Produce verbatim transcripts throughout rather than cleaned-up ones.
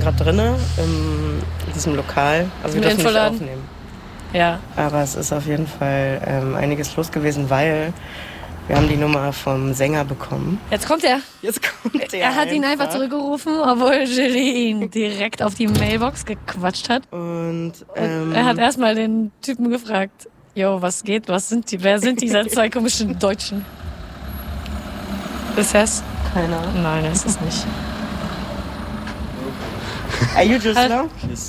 gerade drinnen in diesem Lokal. Also wir dürfen nicht aufnehmen. Ja. Aber es ist auf jeden Fall ähm, einiges los gewesen, weil wir haben die Nummer vom Sänger bekommen. Jetzt kommt er. Jetzt kommt er. Er hat ihn einfach zurückgerufen, obwohl Julie ihn direkt auf die Mailbox gequatscht hat. Und, ähm, Und er hat erstmal den Typen gefragt, jo, was geht, was sind die, wer sind diese zwei komischen Deutschen? Ist es? Keine Ahnung. Nein, es ist nicht. Are you just now?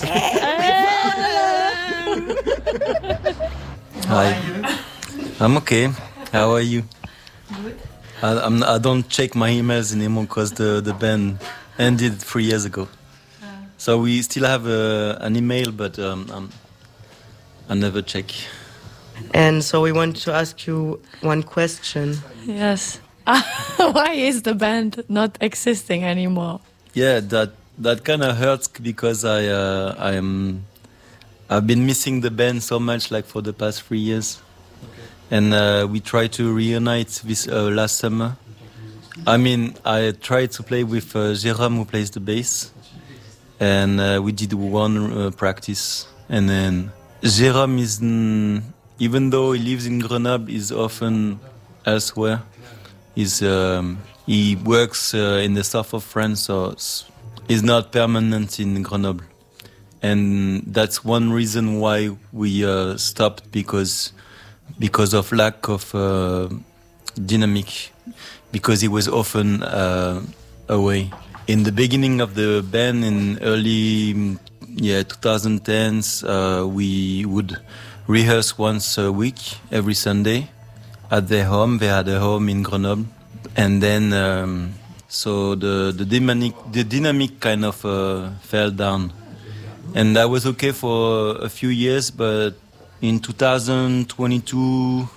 Hi. I'm okay. How are you? Good. I, I'm, I don't check my emails anymore because the, the band ended three years ago. Uh. So we still have a, an email, but um, um, I never check. And so we want to ask you one question. Yes. Why is the band not existing anymore? Yeah, that that kind of hurts because I uh, I'm I've been missing the band so much, like for the past three years. And uh, we tried to reunite this uh, last summer. I mean, I tried to play with uh, Jérôme, who plays the bass, and uh, we did one uh, practice. And then Jérôme is, n- even though he lives in Grenoble, is often elsewhere. He's um, he works uh, in the south of France, so he's not permanent in Grenoble. And that's one reason why we uh, stopped, because. because of lack of uh, dynamic, because he was often uh, away. In the beginning of the band, in early yeah twenty tens, uh, we would rehearse once a week, every Sunday, at their home. They had a home in Grenoble, and then um, so the the dynamic the dynamic kind of uh, fell down, and that was okay for a few years, but. In two thousand twenty-two,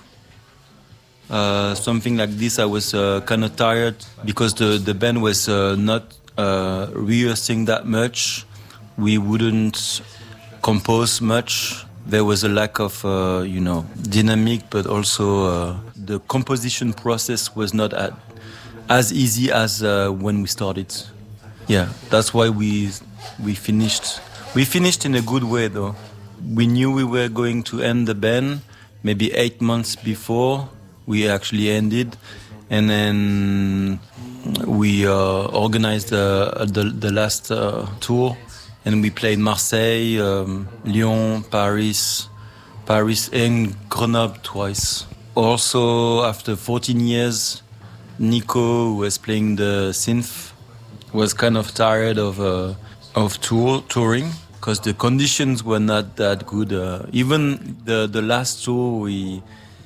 uh, something like this, I was uh, kind of tired because the, the band was uh, not uh, rehearsing that much. We wouldn't compose much. There was a lack of, uh, you know, dynamic, but also uh, the composition process was not at, as easy as uh, when we started. Yeah, that's why we we finished. We finished in a good way, though. We knew we were going to end the band maybe eight months before we actually ended, and then we uh, organized uh, the, the last uh, tour, and we played Marseille, um, Lyon, Paris, Paris and Grenoble twice. Also, after fourteen years, Nico, who was playing the synth, was kind of tired of uh, of tour touring. Because the conditions were not that good. Uh, even the the last tour we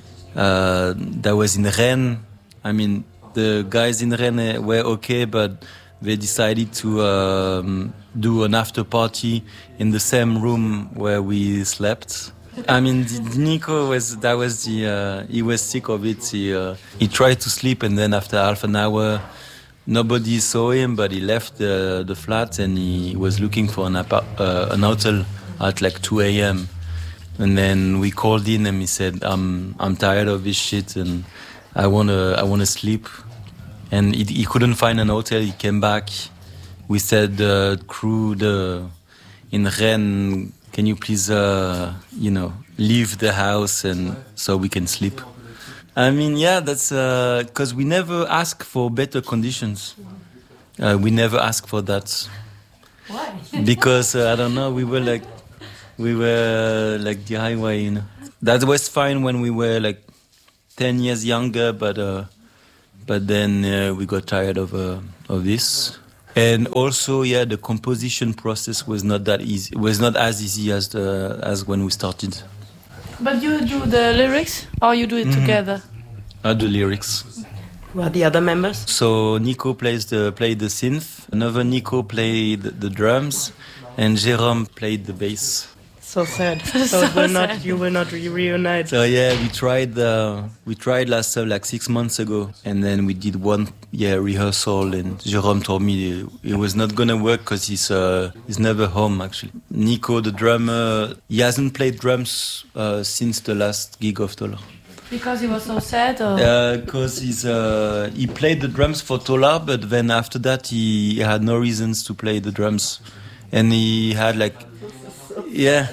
uh, that was in Rennes. I mean, the guys in Rennes were okay, but they decided to um, do an after party in the same room where we slept. I mean, Nico was that was the uh, he was sick of it. He uh, he tried to sleep, and then after half an hour. Nobody saw him, but he left the, the flat and he was looking for an, apa- uh, an hotel at like two a.m. And then we called in and he said, I'm I'm tired of this shit and I wanna I wanna sleep. And he, he couldn't find an hotel. He came back. We said, uh, crew the in Rennes, can you please uh, you know leave the house and so we can sleep. I mean, yeah, that's because uh, we never ask for better conditions. Uh, we never ask for that. Why? Because uh, I don't know. We were like, we were uh, like the highway. You know, that was fine when we were like ten years younger, but uh, but then uh, we got tired of uh, of this. And also, yeah, the composition process was not that easy. Was not as easy as the as when we started. But you do the lyrics, or you do it mm-hmm. together? I do lyrics. Who are the other members? So Nico plays the played the synth. Another Nico played the drums, and Jérôme played the bass. So sad. So, so it will sad. not. You will not re- reunite. So yeah, we tried. Uh, we tried last uh, like six months ago, and then we did one yeah rehearsal. And Jérôme told me it was not gonna work because he's uh, he's never home actually. Nico, the drummer, he hasn't played drums uh, since the last gig of Tolar. Because he was so sad, or because uh, he's uh, he played the drums for Tolar, but then after that he, he had no reasons to play the drums. and he had like, yeah,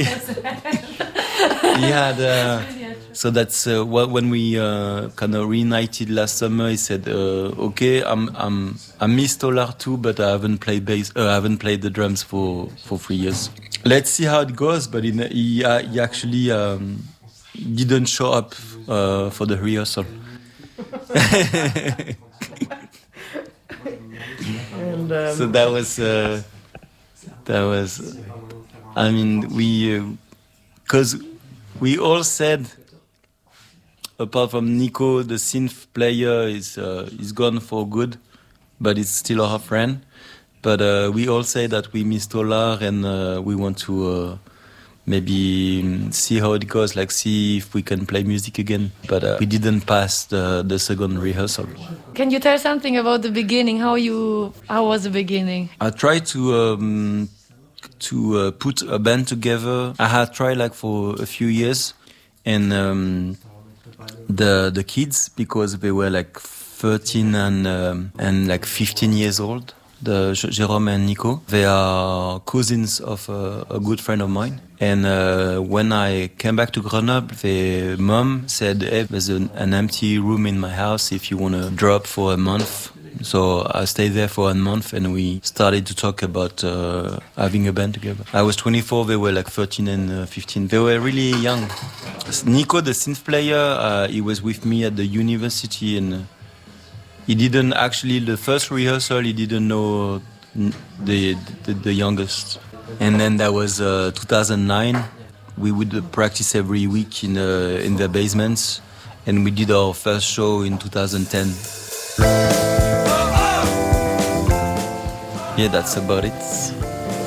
he had. Uh, so that's uh, what when we uh, kind of reunited last summer. He said, uh, "Okay, I'm I'm I miss Tolar too, but I haven't played bass. Uh, I haven't played the drums for for three years. Let's see how it goes." But in, he uh, he actually um, didn't show up uh, for the rehearsal. And, um, so that was uh, that was. I mean, we because uh, we all said. Apart from Nico, the synth player is uh, is gone for good, but it's still our friend. But uh, we all say that we miss Tolar and uh, we want to uh, maybe see how it goes, like see if we can play music again. But uh, we didn't pass the, the second rehearsal. Can you tell something about the beginning? How you how was the beginning? I tried to um, to uh, put a band together. I had tried like for a few years, and. Um, The the kids, because they were like thirteen and um, and like fifteen years old, the Jérôme and Nico, they are cousins of a, a good friend of mine. And uh, when I came back to Grenoble, their mom said, "Hey, there's an, an empty room in my house if you want to drop for a month." So I stayed there for a month, and we started to talk about uh, having a band together. I was twenty-four, they were like thirteen and uh, fifteen. They were really young. Nico, the synth player, uh, he was with me at the university, and uh, he didn't actually, the first rehearsal, he didn't know the the, the youngest. And then that was uh, two thousand nine. We would practice every week in uh, in the basements, and we did our first show in two thousand ten. Yeah, that's about it.